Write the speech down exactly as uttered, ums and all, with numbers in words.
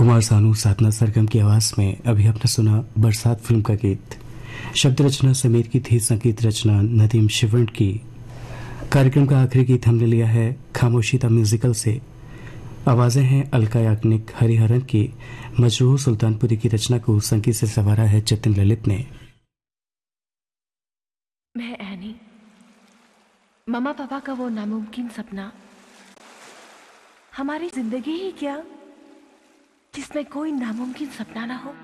कुमार सानू साधना सरगम की आवाज में अभी आपने सुना बरसात फिल्म का गीत। शब्द रचना समीर की थी, संगीत रचना नदीम शिवंट की। कार्यक्रम का आखिरी गीत हमने लिया है खामोशी द म्यूजिकल से। आवाजें हैं अलका याग्निक, हरिहरन की। मजरूह सुल्तानपुरी की रचना को संगीत से संवारा है जतिन ललित ने। मैं एनी, मम्मा पापा का वो नामुमकिन सपना, हमारी जिंदगी ही क्या जिसमें कोई नामुमकिन सपना ना हो।